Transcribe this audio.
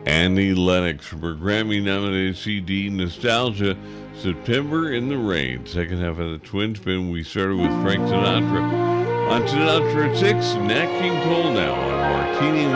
Annie Lennox from her Grammy-nominated CD, Nostalgia, September in the Rain. Second half of the Twin Spin, we started with Frank Sinatra. On Sinatra at 6, Nat King Cole now on Martini